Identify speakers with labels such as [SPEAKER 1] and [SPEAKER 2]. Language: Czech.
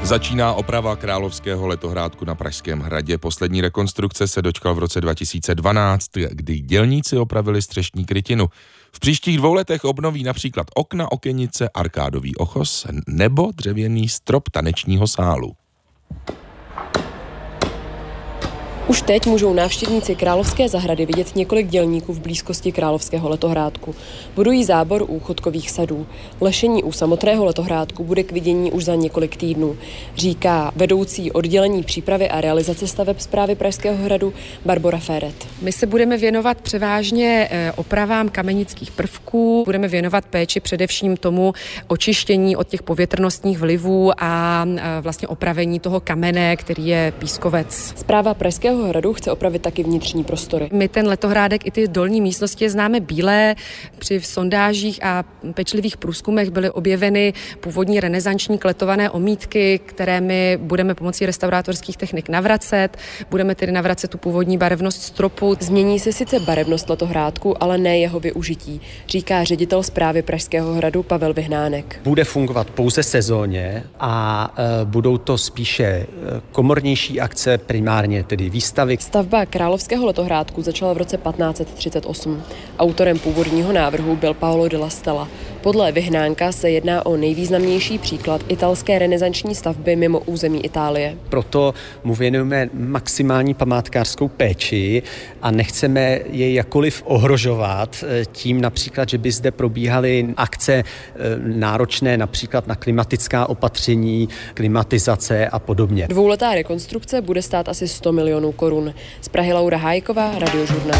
[SPEAKER 1] Začíná oprava Královského letohrádku na Pražském hradě. Poslední rekonstrukce se dočkal v roce 2012, kdy dělníci opravili střešní krytinu. V příštích 2 letech obnoví například okna, okenice, arkádový ochos nebo dřevěný strop tanečního sálu.
[SPEAKER 2] Už teď můžou návštěvníci Královské zahrady vidět několik dělníků v blízkosti Královského letohrádku. Budují zábor u chodkových sadů. Lešení u samotného letohrádku bude k vidění už za několik týdnů, říká vedoucí oddělení přípravy a realizace staveb Správy Pražského hradu Barbora Féret.
[SPEAKER 3] My se budeme věnovat převážně opravám kamenických prvků, budeme věnovat péči především tomu očištění od těch povětrnostních vlivů a vlastně opravení toho kamene, který je pískovec.
[SPEAKER 2] Správa Pražského hradu chce opravit taky vnitřní prostory.
[SPEAKER 3] My ten letohrádek i ty dolní místnosti známe bílé. Při sondážích a pečlivých průzkumech byly objeveny původní renesanční kletované omítky, které my budeme pomocí restaurátorských technik navracet. Budeme tedy navracet tu původní barevnost stropu.
[SPEAKER 2] Změní se sice barevnost letohrádku, ale ne jeho využití, říká ředitel Správy Pražského hradu Pavel Vyhnánek.
[SPEAKER 4] Bude fungovat pouze sezóně a budou to spíše komornější akce, primárně tedy výstavy.
[SPEAKER 2] Stavba Královského letohrádku začala v roce 1538. Autorem původního návrhu byl Paolo della Stella. Podle Vyhnánka se jedná o nejvýznamnější příklad italské renesanční stavby mimo území Itálie.
[SPEAKER 4] Proto mu věnujeme maximální památkářskou péči a nechceme jej jakkoliv ohrožovat tím například, že by zde probíhaly akce náročné například na klimatická opatření, klimatizace a podobně.
[SPEAKER 2] 2letá rekonstrukce bude stát asi 100 milionů korun. Z Prahy Laura Hájková, Radiožurnál.